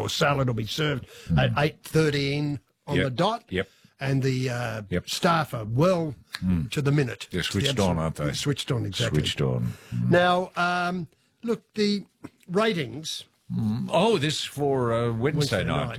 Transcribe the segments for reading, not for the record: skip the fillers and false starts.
course, salad will be served at 8:30 on the dot. Yep. And the staff are well to the minute. They're switched on, aren't they? Switched on, exactly. Switched on. Now, look, the ratings. Oh, this for Wednesday night.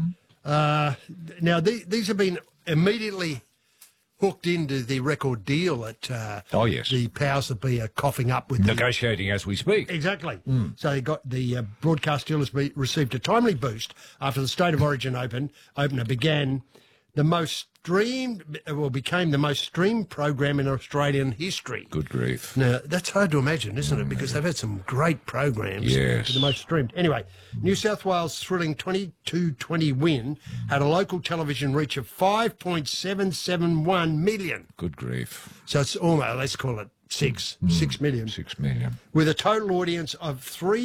Now, these have been immediately hooked into the record deal that the powers that be are coughing up with. Negotiating as we speak. Exactly. So they got the broadcast deal has received a timely boost after the State of Origin opener began the most streamed, became the most streamed program in Australian history. Good grief. Now, that's hard to imagine, isn't it? Because they've had some great programs. Yes. The most streamed. Anyway, New South Wales' thrilling 22-20 win had a local television reach of 5.771 million. Good grief. So it's almost, let's call it 6 million. 6 million. With a total audience of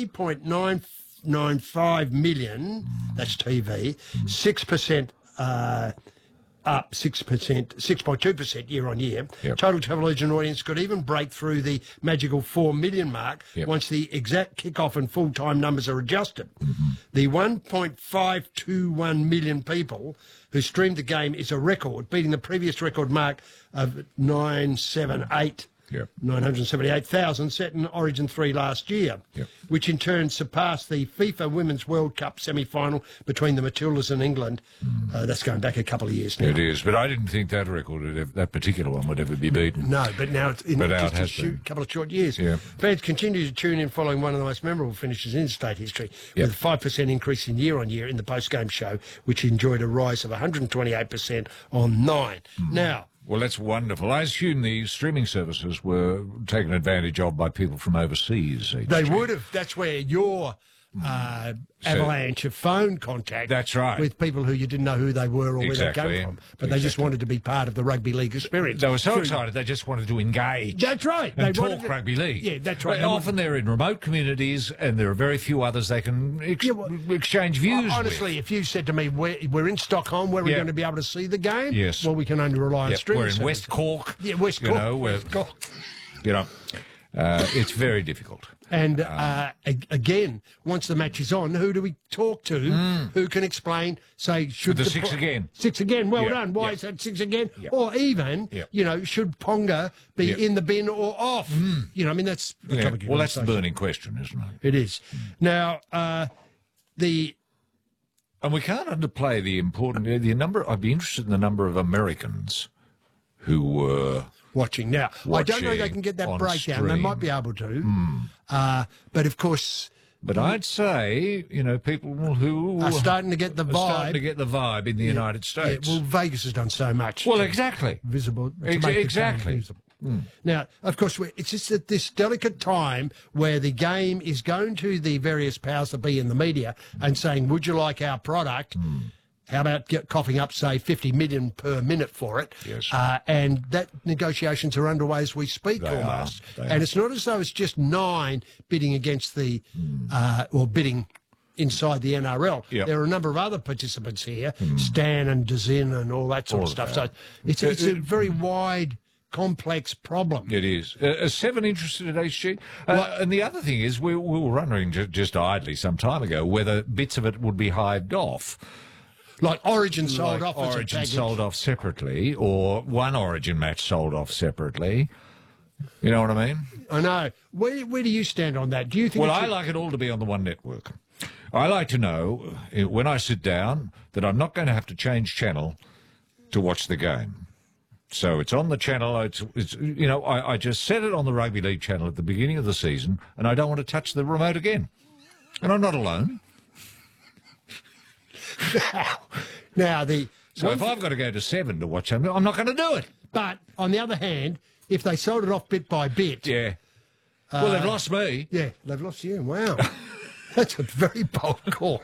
3.995 million, that's TV, 6%, up 6.2% year on year. Yep. Total television audience could even break through the magical 4 million mark once the exact kick-off and full-time numbers are adjusted. The 1.521 million people who streamed the game is a record, beating the previous record mark of 978,000 set in Origin 3 last year, which in turn surpassed the FIFA Women's World Cup semi-final between the Matildas and England. That's going back a couple of years now. It is, but I didn't think that record, that particular one, would ever be beaten. No, but now it's in just a been. couple of short years. Yeah. Fans continue to tune in following one of the most memorable finishes in state history, with a 5% increase in year-on-year in the post-game show, which enjoyed a rise of 128% on 9. Now, well, that's wonderful. I assume the streaming services were taken advantage of by people from overseas. They would have. That's where your avalanche of phone contact. That's right. With people who you didn't know who they were or where they came from. But they just wanted to be part of the rugby league experience. They were so excited they just wanted to engage. That's right. And they talk rugby league. Yeah, that's right. Often they're in remote communities and there are very few others they can exchange views honestly, if you said to me, we're in Stockholm, where we're going to be able to see the game, yes. Well, we can only rely on streaming. We're in West Cork. Yeah, West Cork. It's very difficult. And again, once the match is on, who do we talk to? Who can explain? Say, should the 6 again? 6 again. Well done. Why is that 6 again? Or even, should Ponga be in the bin or off? I mean, that's the topic. Well, that's the burning question, isn't it? It is. Now, and we can't underplay the important number. I'd be interested in the number of Americans who were watching. Now, I don't know if they can get that breakdown. Stream. They might be able to. But of course. But I'd say, people who are starting to get the vibe in the United States. Yeah, well, Vegas has done so much. Well, exactly. Visible. Exactly. Visible. Now, of course, it's just at this delicate time where the game is going to the various powers that be in the media and saying, would you like our product? How about coughing up, say, 50 million per minute for it? Yes. And that negotiations are underway as we speak almost. And it's not as though it's just 9 bidding against the, or bidding inside the NRL. There are a number of other participants here, Stan and Dazin and all that sort of stuff. So it's a very wide, complex problem. It is. Is Seven interested in HG? And the other thing is, we were wondering just idly some time ago whether bits of it would be hived off. Like Origin sold off as a Origin package. sold off separately, or one Origin match sold off separately. You know what I mean? I know. Where do you stand on that? Do you think? Well, I like it all to be on the one network. I like to know, when I sit down, that I'm not going to have to change channel to watch the game. So it's on the channel. I just set it on the Rugby League channel at the beginning of the season, and I don't want to touch the remote again. And I'm not alone. So if I've got to go to 7 to watch something, I'm not going to do it. But on the other hand, if they sold it off bit by bit, well, they've lost me. Yeah, they've lost you. Wow, that's a very bold call.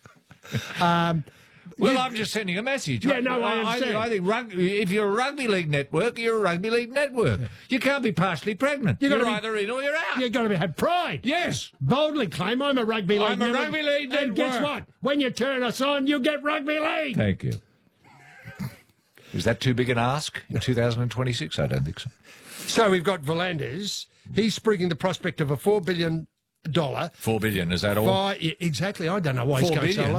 Well, I'm just sending a message. Yeah, no, I understand. I think if you're a rugby league network, you're a rugby league network. Yeah. You can't be partially pregnant. You're either in or you're out. You've got to have pride. Yes. Boldly claim I'm a rugby league network. I'm a rugby league network. And guess what? When you turn us on, you get rugby league. Thank you. Is that too big an ask in 2026? I don't think so. So we've got Volanders. He's sprigging the prospect of a $4 billion. $4 billion, is that all? Exactly. I don't know why he's going so low.